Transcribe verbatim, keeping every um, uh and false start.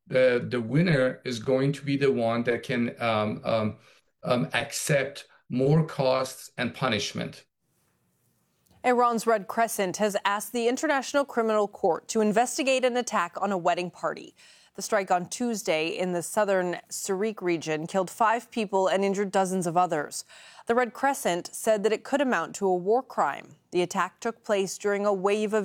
the the winner is going to be the one that can um, um, um, accept more costs and punishment. Iran's Red Crescent has asked the International Criminal Court to investigate an attack on a wedding party. The strike on Tuesday in the southern Sirik region killed five people and injured dozens of others. The Red Crescent said that it could amount to a war crime. The attack took place during a wave of